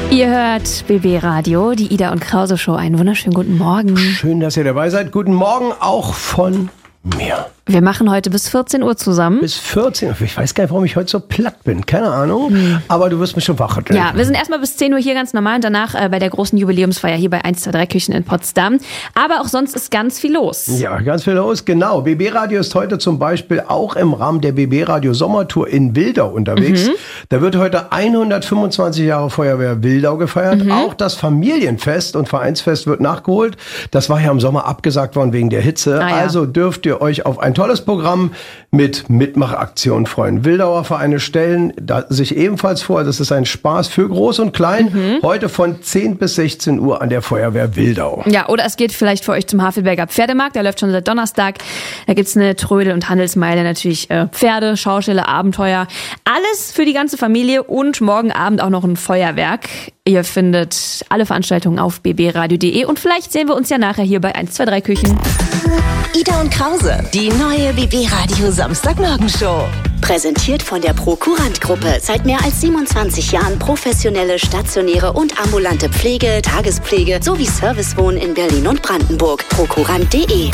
Ihr hört BB Radio, die Ida und Krause Show. Einen wunderschönen guten Morgen. Schön, dass ihr dabei seid. Guten Morgen auch von mir. Wir machen heute bis 14 Uhr zusammen. Bis 14 Uhr. Ich weiß gar nicht, warum ich heute so platt bin. Keine Ahnung. Aber du wirst mich schon wachrütteln. Ja, wir sind erstmal bis 10 Uhr hier ganz normal und danach bei der großen Jubiläumsfeier hier bei 123 Küchen in Potsdam. Aber auch sonst ist ganz viel los. Ja, ganz viel los. Genau. BB Radio ist heute zum Beispiel auch im Rahmen der BB Radio Sommertour in Wildau unterwegs. Da wird heute 125 Jahre Feuerwehr Wildau gefeiert. Auch das Familienfest und Vereinsfest wird nachgeholt. Das war ja im Sommer abgesagt worden wegen der Hitze. Also dürft ihr euch auf ein tolles Programm mit Mitmachaktionen freuen. Wildauer Vereine stellen sich ebenfalls vor. Das ist ein Spaß für Groß und Klein. Heute von 10 bis 16 Uhr an der Feuerwehr Wildau. Ja, oder es geht vielleicht für euch zum Havelberger Pferdemarkt. Der läuft schon seit Donnerstag. Da gibt's eine Trödel- und Handelsmeile, natürlich Pferde, Schauspiele, Abenteuer. Alles für die ganze Familie und morgen Abend auch noch ein Feuerwerk. Ihr findet alle Veranstaltungen auf bbradio.de und vielleicht sehen wir uns ja nachher hier bei 123 Küchen. Ida und Krause, die neue BB Radio Samstagmorgenshow. Präsentiert von der Prokurant-Gruppe. Seit mehr als 27 Jahren professionelle, stationäre und ambulante Pflege, Tagespflege sowie Servicewohnen in Berlin und Brandenburg. Prokurant.de.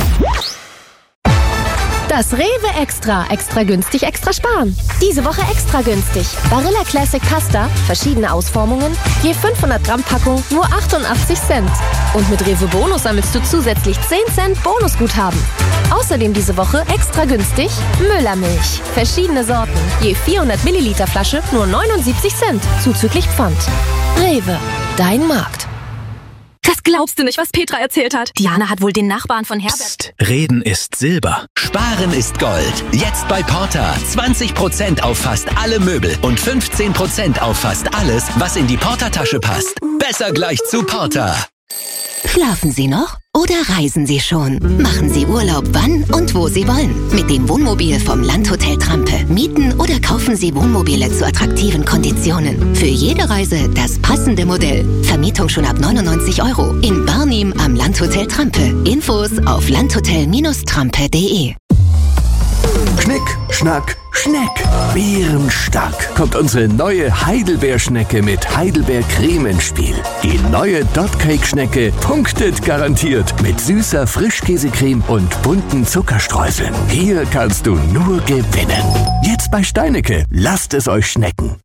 Das Rewe Extra. Extra günstig, extra sparen. Diese Woche extra günstig. Barilla Classic Pasta, verschiedene Ausformungen, je 500 Gramm Packung, nur 88 Cent. Und mit Rewe Bonus sammelst du zusätzlich 10 Cent Bonusguthaben. Außerdem diese Woche extra günstig Müllermilch. Verschiedene Sorten, je 400 Milliliter Flasche, nur 79 Cent, zuzüglich Pfand. Rewe, dein Markt. Das glaubst du nicht, was Petra erzählt hat. Diana hat wohl den Nachbarn von Herbert... Psst, Reden ist Silber. Sparen ist Gold. Jetzt bei Porta. 20% auf fast alle Möbel und 15% auf fast alles, was in die Porta-Tasche passt. Besser gleich zu Porta. Schlafen Sie noch oder reisen Sie schon? Machen Sie Urlaub wann und wo Sie wollen. Mit dem Wohnmobil vom Landhotel Trampe. Mieten oder kaufen Sie Wohnmobile zu attraktiven Konditionen. Für jede Reise das passende Modell. Vermietung schon ab 99 € in Barnim am Landhotel Trampe. Infos auf landhotel-trampe.de. Schnick, Schnack, Schneck. Bärenstark kommt unsere neue Heidelbeerschnecke mit Heidelbeercreme ins Spiel. Die neue Dot-Cake-Schnecke punktet garantiert mit süßer Frischkäsecreme und bunten Zuckerstreuseln. Hier kannst du nur gewinnen. Jetzt bei Steinecke. Lasst es euch schnecken.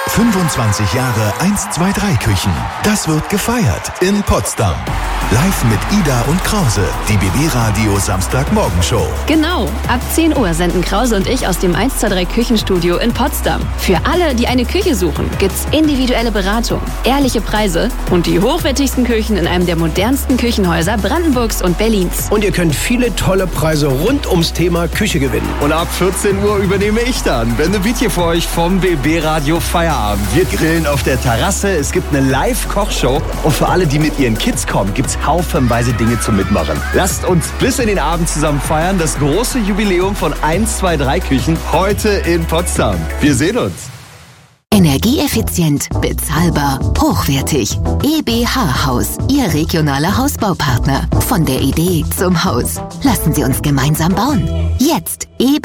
25 Jahre 123 Küchen. Das wird gefeiert in Potsdam. Live mit Ida und Krause, die BB Radio Samstagmorgenshow. Genau, ab 10 Uhr senden Krause und ich aus dem 123 Küchenstudio in Potsdam. Für alle, die eine Küche suchen, gibt's individuelle Beratung, ehrliche Preise und die hochwertigsten Küchen in einem der modernsten Küchenhäuser Brandenburgs und Berlins. Und ihr könnt viele tolle Preise rund ums Thema Küche gewinnen. Und ab 14 Uhr übernehme ich dann. Bände Beat hier für euch vom BB Radio Feierabend. Wir grillen auf der Terrasse, es gibt eine Live-Kochshow und für alle, die mit ihren Kids kommen, gibt's haufenweise Dinge zum Mitmachen. Lasst uns bis in den Abend zusammen feiern, das große Jubiläum von 123 Küchen heute in Potsdam. Wir sehen uns. Energieeffizient, bezahlbar, hochwertig. EBH Haus, Ihr regionaler Hausbaupartner. Von der Idee zum Haus. Lassen Sie uns gemeinsam bauen. Jetzt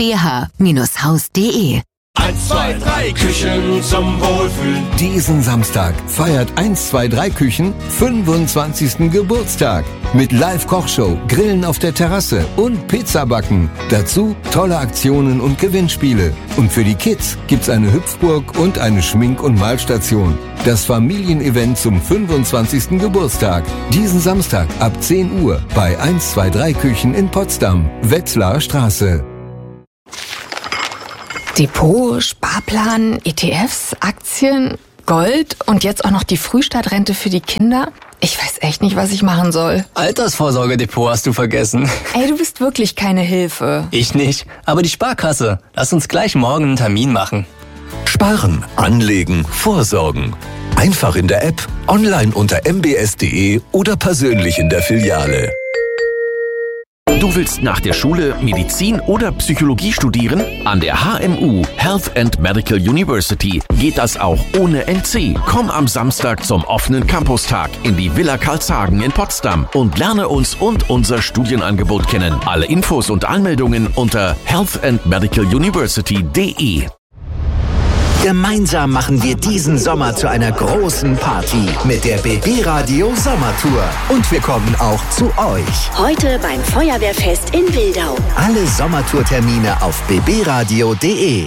ebh-haus.de. 123 Küchen zum Wohlfühlen. Diesen Samstag feiert 123 Küchen 25. Geburtstag. Mit Live-Kochshow, Grillen auf der Terrasse und Pizzabacken. Dazu tolle Aktionen und Gewinnspiele. Und für die Kids gibt's eine Hüpfburg und eine Schmink- und Malstation. Das Familienevent zum 25. Geburtstag. Diesen Samstag ab 10 Uhr bei 123 Küchen in Potsdam. Wetzlarer Straße. Depot, Sparplan, ETFs, Aktien, Gold und jetzt auch noch die Frühstartrente für die Kinder. Ich weiß echt nicht, was ich machen soll. Altersvorsorgedepot hast du vergessen. Ey, du bist wirklich keine Hilfe. Ich nicht, aber die Sparkasse. Lass uns gleich morgen einen Termin machen. Sparen, anlegen, vorsorgen. Einfach in der App, online unter mbs.de oder persönlich in der Filiale. Du willst nach der Schule Medizin oder Psychologie studieren? An der HMU, Health and Medical University, geht das auch ohne NC. Komm am Samstag zum offenen Campustag in die Villa Karlshagen in Potsdam und lerne uns und unser Studienangebot kennen. Alle Infos und Anmeldungen unter healthandmedicaluniversity.de. Gemeinsam machen wir diesen Sommer zu einer großen Party mit der BB Radio Sommertour. Und wir kommen auch zu euch. Heute beim Feuerwehrfest in Wildau. Alle Sommertourtermine auf bbradio.de.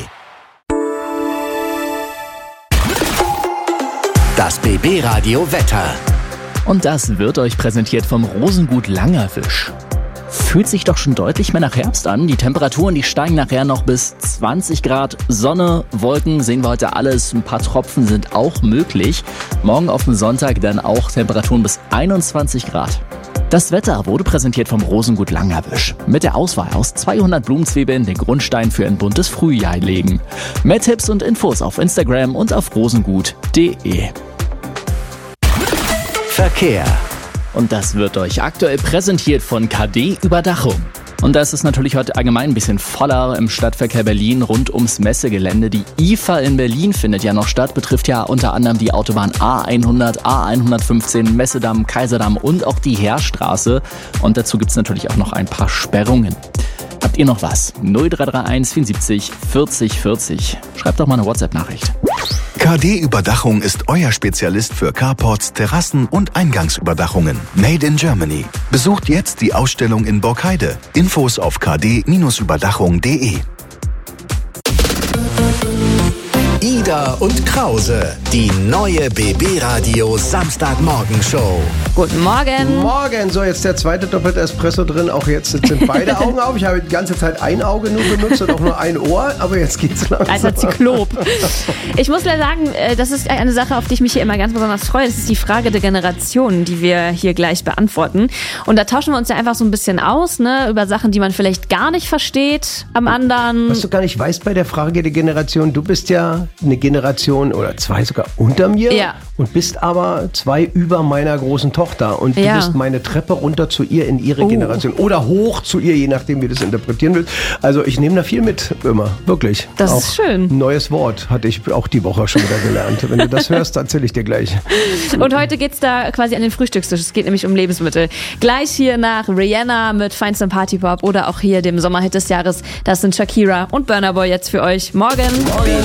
Das BB Radio Wetter. Und das wird euch präsentiert vom Rosengut Langerwisch. Fühlt sich doch schon deutlich mehr nach Herbst an. Die Temperaturen, die steigen nachher noch bis 20 Grad. Sonne, Wolken sehen wir heute alles. Ein paar Tropfen sind auch möglich. Morgen auf dem Sonntag dann auch Temperaturen bis 21 Grad. Das Wetter wurde präsentiert vom Rosengut Langerwisch. Mit der Auswahl aus 200 Blumenzwiebeln den Grundstein für ein buntes Frühjahr legen. Mehr Tipps und Infos auf Instagram und auf rosengut.de. Verkehr. Und das wird euch aktuell präsentiert von KD Überdachung. Und da ist es natürlich heute allgemein ein bisschen voller im Stadtverkehr Berlin rund ums Messegelände. Die IFA in Berlin findet ja noch statt, betrifft ja unter anderem die Autobahn A100, A115, Messedamm, Kaiserdamm und auch die Heerstraße. Und dazu gibt es natürlich auch noch ein paar Sperrungen. Habt ihr noch was? 0331 74 40 40. Schreibt doch mal eine WhatsApp-Nachricht. KD Überdachung ist euer Spezialist für Carports, Terrassen und Eingangsüberdachungen. Made in Germany. Besucht jetzt die Ausstellung in Borkheide. Infos auf kd-überdachung.de. Ida und Krause, die neue BB Radio Samstagmorgen-Show. Guten Morgen. Morgen. So, jetzt der zweite doppelte Espresso drin. Auch jetzt sind beide Augen auf. Ich habe die ganze Zeit ein Auge nur benutzt und auch nur ein Ohr. Aber jetzt geht's langsam. Alter Zyklop. Ich muss leider sagen, das ist eine Sache, auf die ich mich hier immer ganz besonders freue. Das ist die Frage der Generationen, die wir hier gleich beantworten. Und da tauschen wir uns ja einfach so ein bisschen aus, ne, über Sachen, die man vielleicht gar nicht versteht am anderen. Was du gar nicht weißt bei der Frage der Generation, du bist ja eine Generation oder zwei sogar unter mir und bist aber 2 über meiner großen Tochter und du bist meine Treppe runter zu ihr in ihre Generation oder hoch zu ihr, je nachdem wie du das interpretieren willst. Also ich nehme da viel mit immer, wirklich. Das auch ist schön. Ein neues Wort hatte ich auch die Woche schon wieder gelernt. Wenn du das hörst, erzähle ich dir gleich. Und heute geht's da quasi an den Frühstückstisch. Es geht nämlich um Lebensmittel. Gleich hier nach Rihanna mit feinstem Partypop oder auch hier dem Sommerhit des Jahres. Das sind Shakira und Burna Boy jetzt für euch. Morgen.